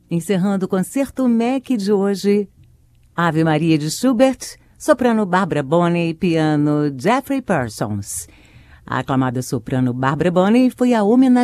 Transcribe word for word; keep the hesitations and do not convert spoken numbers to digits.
Encerrando o Concerto M E C de hoje, Ave Maria de Schubert, soprano Barbara Bonney, piano Jeffrey Parsons. A aclamada soprano Barbara Bonney foi a homenagem